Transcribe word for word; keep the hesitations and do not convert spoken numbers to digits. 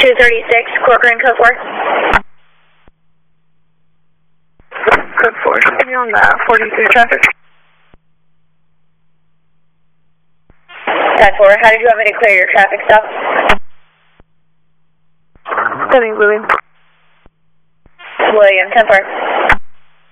two thirty-six, Corcoran, code four. Code four, continue on the forty-three traffic. ten four, how did you want me to clear your traffic stop? Sending William. William, ten four.